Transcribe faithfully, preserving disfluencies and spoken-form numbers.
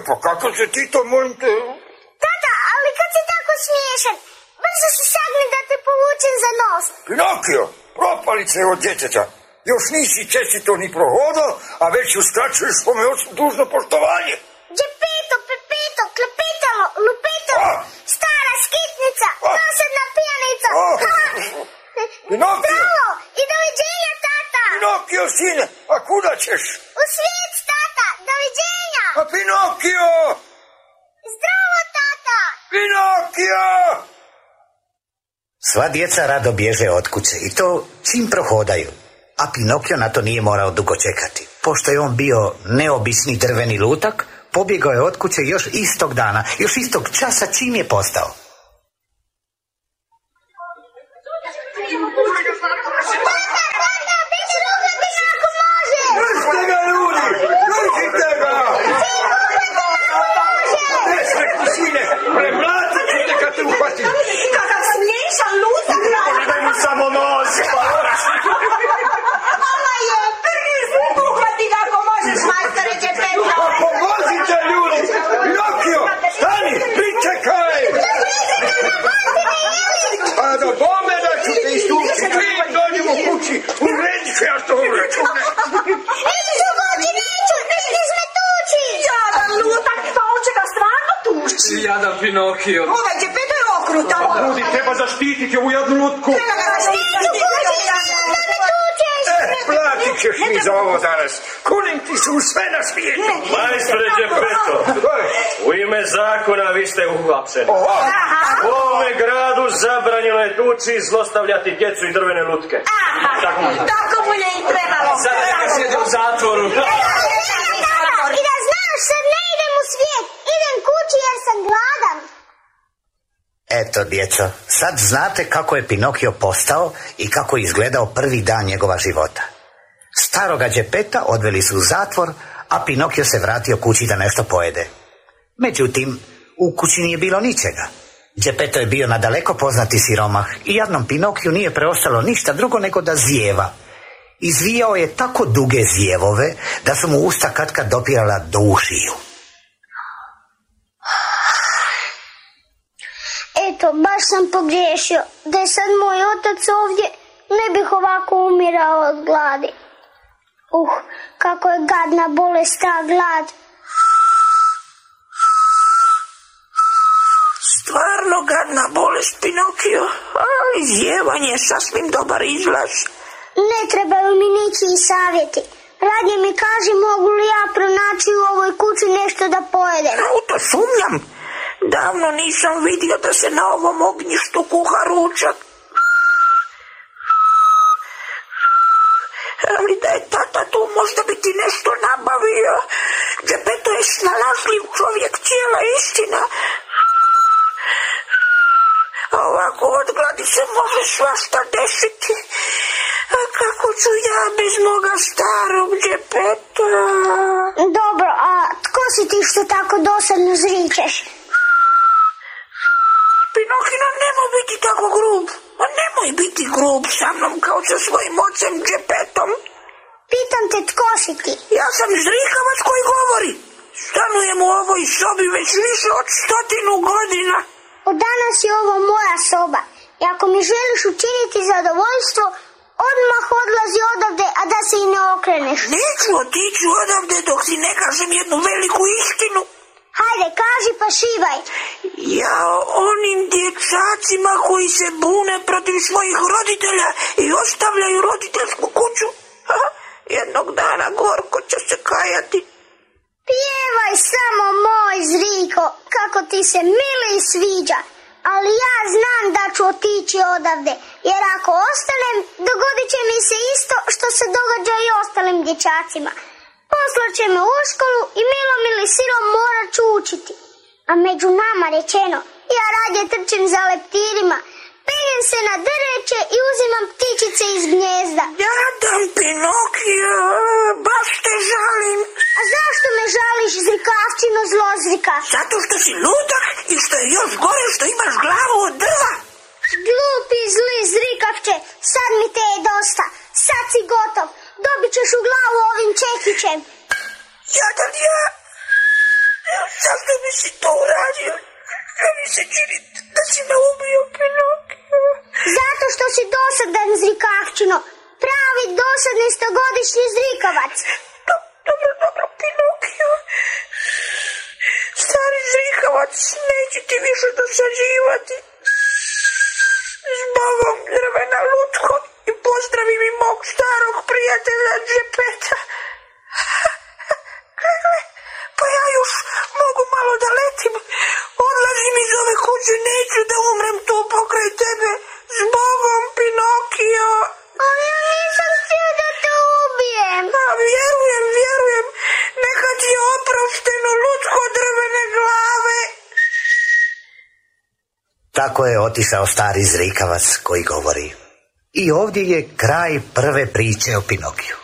pa kako se ti to, molim te? Tata, ali kad si tako smiješan, brzo se sagne da te povučem za nos. Pinokio, propalice od djeteta. Još nisi čestito ni prohodao, a već uskraćuješ po me dužno poštovanje. Džepeto, Pepeto, Klepetalo, Lupetalo, a? Stara skitnica, a? Dosadna pijanica. Pinokio! Zdravo i doviđenja, tata! Pinokio, sine, a kuda ćeš? U svijet, tata, doviđenja! A Pinokio! Zdravo, tata! Pinokio! Sva djeca rado bježe od kuće i to čim prohodaju. A Pinokio na to nije morao dugo čekati. Pošto je on bio neobični drveni lutak, pobjegao je od kuće još istog dana, još istog časa čim je postao. Samo nož! Ovo je priz! Uhvati ga ako možeš, majstore Džepeto! Pomozite, ljudi! Pinokio, stani, pričekaj! A do bome da ću te istući, mi dođemo kući, uredit ću ja to račune! Nećeš u kući, neću, nećeš me tući! Jadan lutak, pa on će ga stvarno tući! Jadan Pinokio! Ovaj Džepeto je okrutan! Ljudi, treba zaštititi ovu jadnu lutku! Treba ga zaštititi! Platit ćeš mi za ovo danas. Kunim ti su sve na svijetu. Majstore Džepeto, u ime zakona vi ste uhapseni. U ovome gradu zabranjeno je tući i zlostavljati djecu i drvene lutke. Tako, tako mu ne i trebalo. Sada neka sjede u zatvoru. I da znaš, sad ne idem u svijet, idem kući jer sam gladan. Eto, djeco, sad znate kako je Pinokio postao i kako je izgledao prvi dan njegova života. Staroga Džepeta odveli su u zatvor, a Pinokio se vratio kući da nešto pojede. Međutim, u kući nije bilo ničega. Džepeto je bio nadaleko poznati siromah i jadnom Pinokiju nije preostalo ništa drugo nego da zijeva. Izvijao je tako duge zijevove da su mu usta katkad dopirala do ušiju. Eto, baš sam pogriješio. Da je sad moj otac ovdje, ne bih ovako umirao od gladi. Uh, kako je gadna bolest ta glad. Stvarno gadna bolest, Pinokio, ali zjevanje je sasvim dobar izlaz. Ne trebaju mi ničiji savjeti. Radije mi kaži mogu li ja pronaći u ovoj kući nešto da pojedem. U to sumnjam. Davno nisam vidio da se na ovom ognjištu kuha ručak. Ali da je tata tu možda bi ti nešto nabavio. Džepeto je snalažljiv čovjek, cijela istina. A ovako od gladi se može svašta desiti. A kako ću ja bez moga starog Džepeta? Dobro, a tko si ti što tako dosadno zričeš? Pinokino, nemoj biti tako grub. A nemoj biti grub sa mnom kao sa svojim ocem Džepetom. Pitam te, tko si ti? Ja sam zrikavac koji govori. Stanujem u ovoj sobi već više od stotinu godina. Od danas je ovo moja soba. I ako mi želiš učiniti zadovoljstvo, odmah odlazi odavde, a da se i ne okreneš. Neću otići odavde dok si ne kažem jednu veliku istinu. Hajde, kaži pa šivaj. Ja onim dječacima koji se bune protiv svojih roditelja i ostavljaju roditeljsku kuću, aha, jednog dana gorko će se kajati. Pjevaj samo, moj Zriko, kako ti se mili i sviđa. Ali ja znam da ću otići odavde, jer ako ostanem, dogodit će mi se isto što se događa i ostalim dječacima. Poslaće me u školu i milom ili silom morat ću učiti. A među nama rečeno, ja radije trčim za leptirima, penjem se na drveće i uzimam ptičice iz gnjezda. Jadan Pinokio, baš te žalim. A zašto me žališ, zrikavčino zlozrika? Zato što si ludak i što je još gore što imaš glavu od drva. Glupi zli zrikavče, sad mi te je dosta. Sad si gotov, dobit ćeš u glavu ovim čekićem. Jadan ja... Zašto bi si to uradio? Ja mi se čini da si me ubio, Pinokio. Zato što si dosadan, zrikavčino. Pravi dosadni stogodišnji zrikavac. Do- Dobro, dobro, Pinokio. Stari zrikavac, neće ti više dosađivati. Zbogom, drvena lutko, i pozdravi mi mog starog prijatelja Džepeta. Gle, gle, pa ja još mogu malo da letim. Odlazim iz ove kuće, neću da umrem tu pokraj tebe. Zbogom, Pinokio. Ali ja nisam htio da te ubijem. A vjerujem, vjerujem, neka ti je oprošteno, lutko drvene glave. Tako je otišao stari zrikavac koji govori. I ovdje je kraj prve priče o Pinokiju.